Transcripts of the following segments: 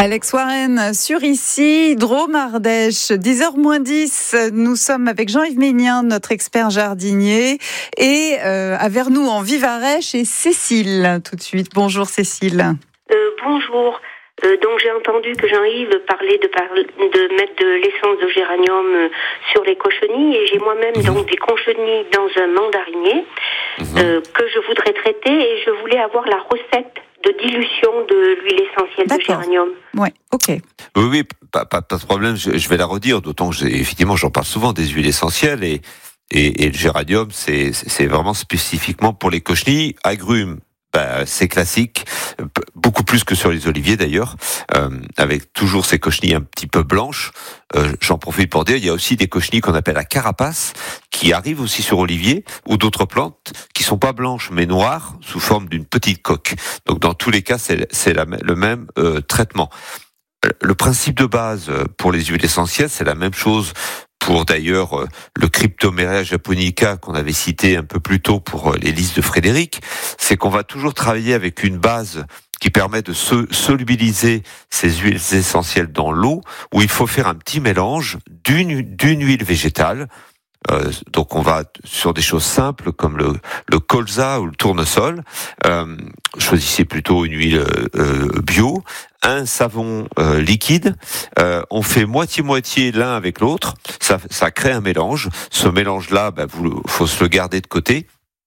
Alex Warren sur ici, Drôme Ardèche, 10h-10, nous sommes avec Jean-Yves Ménien, notre expert jardinier, et à Vernoux en Vivarèche, et Cécile, tout de suite. Bonjour Cécile. Bonjour. Donc j'ai entendu que Jean-Yves parlait de mettre de l'essence de géranium sur les cochenilles, et j'ai moi-même donc des cochenilles dans un mandarinier que je voudrais traiter, et je voulais avoir la recette de dilution de l'huile essentielle de géranium. Ouais, ok. Oui, pas de problème, je vais la redire, d'autant que effectivement j'en parle souvent des huiles essentielles, et le géranium c'est vraiment spécifiquement pour les cochenilles. Agrumes, c'est classique, beaucoup plus que sur les oliviers d'ailleurs, avec toujours ces cochenilles un petit peu blanches. J'en profite pour dire, il y a aussi des cochenilles qu'on appelle à carapace, qui arrivent aussi sur olivier ou d'autres plantes qui sont pas blanches mais noires sous forme d'une petite coque. Donc dans tous les cas, c'est le même traitement. Le principe de base pour les huiles essentielles, c'est la même chose pour d'ailleurs le Cryptomeria japonica qu'on avait cité un peu plus tôt pour les listes de Frédéric, c'est qu'on va toujours travailler avec une base qui permet de solubiliser ces huiles essentielles dans l'eau, où il faut faire un petit mélange d'une huile végétale. Donc on va sur des choses simples comme le colza ou le tournesol. Choisissez plutôt une huile bio, un savon liquide. On fait moitié-moitié l'un avec l'autre. Ça crée un mélange. Ce mélange-là, faut se le garder de côté.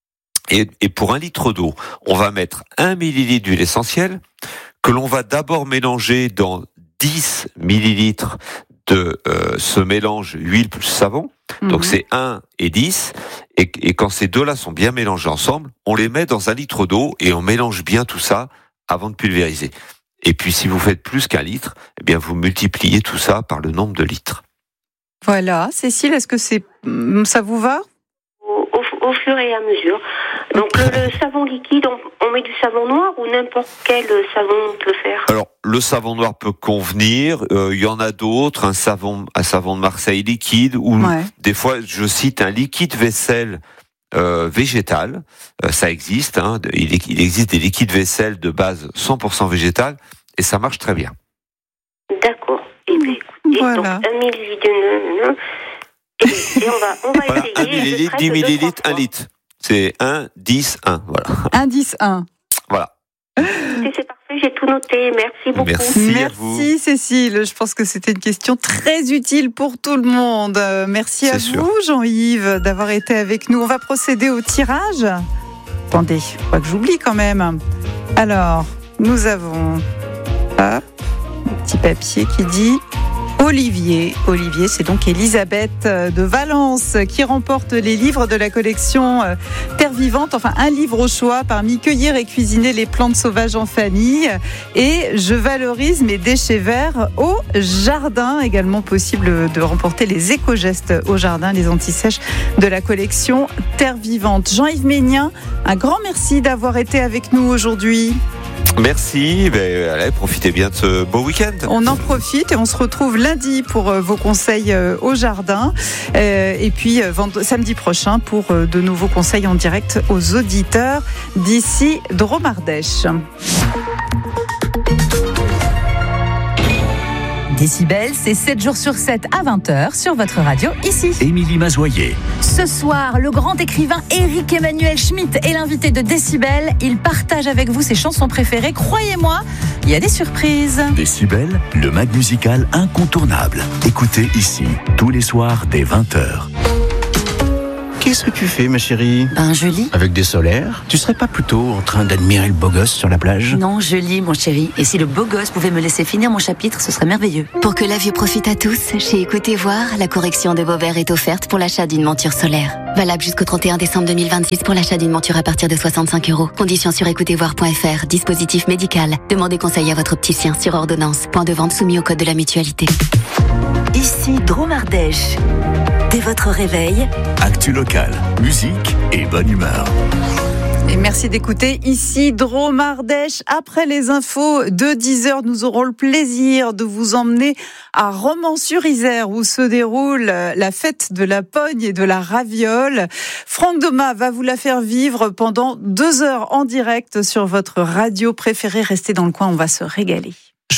Et pour 1 litre d'eau, on va mettre 1 millilitre d'huile essentielle que l'on va d'abord mélanger dans 10 millilitres de ce mélange huile plus savon. Donc c'est 1 et 10. Et quand ces deux-là sont bien mélangés ensemble, on les met dans 1 litre d'eau et on mélange bien tout ça avant de pulvériser. Et puis si vous faites plus qu'1 litre, eh bien vous multipliez tout ça par le nombre de litres. Voilà. Cécile, est-ce que ça vous va ? Au fur et à mesure. Donc le savon liquide, on met du savon noir ou n'importe quel savon peut faire? Alors le savon noir peut convenir. Il y en a d'autres, un savon de Marseille liquide, ou des fois je cite un liquide vaisselle végétal. Ça existe. Il existe des liquides vaisselle de base 100% végétal et ça marche très bien. D'accord. Et bien, écoutez, voilà. Donc 1 millilitre. Et on va voilà, essayer. 1 millilitre, 10 millilitres, 1 litre. C'est 1, 10, 1. Voilà. 1, 10, 1. Voilà. C'est parfait, j'ai tout noté. Merci beaucoup. Merci à vous. Merci Cécile. Je pense que c'était une question très utile pour tout le monde. Merci à vous Jean-Yves d'avoir été avec nous. On va procéder au tirage. Attendez, pas que j'oublie quand même. Alors, nous avons un petit papier qui dit Olivier. Olivier, c'est donc Elisabeth de Valence qui remporte les livres de la collection Terre Vivante, enfin un livre au choix parmi Cueillir et cuisiner les plantes sauvages en famille et Je valorise mes déchets verts au jardin. Également possible de remporter les éco-gestes au jardin, les anti-sèches de la collection Terre Vivante. Jean-Yves Ménien, un grand merci d'avoir été avec nous aujourd'hui. Merci, allez, profitez bien de ce beau week-end. On en profite et on se retrouve lundi pour vos conseils au jardin et puis samedi prochain pour de nouveaux conseils en direct aux auditeurs d'ici Drôme Ardèche. Décibel, c'est 7 jours sur 7 à 20h sur votre radio ici. Émilie Mazoyer. Ce soir, le grand écrivain Éric Emmanuel Schmitt est l'invité de Décibel. Il partage avec vous ses chansons préférées. Croyez-moi, il y a des surprises. Décibel, le mag musical incontournable. Écoutez ici, tous les soirs dès 20h. Qu'est-ce que tu fais, ma chérie? Je lis. Avec des solaires? Tu serais pas plutôt en train d'admirer le beau gosse sur la plage? Non, je lis, mon chéri. Et si le beau gosse pouvait me laisser finir mon chapitre, ce serait merveilleux. Pour que la vue profite à tous, chez Écoutez Voir, la correction de vos verres est offerte pour l'achat d'une monture solaire. Valable jusqu'au 31 décembre 2026 pour l'achat d'une monture à partir de 65 €. Conditions sur écoutezvoir.fr. Dispositif médical. Demandez conseil à votre opticien sur ordonnance. Point de vente soumis au code de la mutualité. Ici, Drôme Ardèche. Dès votre réveil, actu local, musique et bonne humeur. Et merci d'écouter ici Drôme Ardèche. Après les infos de 10h, nous aurons le plaisir de vous emmener à Romans-sur-Isère où se déroule la fête de la pogne et de la raviole. Franck Domat va vous la faire vivre pendant 2 heures en direct sur votre radio préférée. Restez dans le coin, on va se régaler.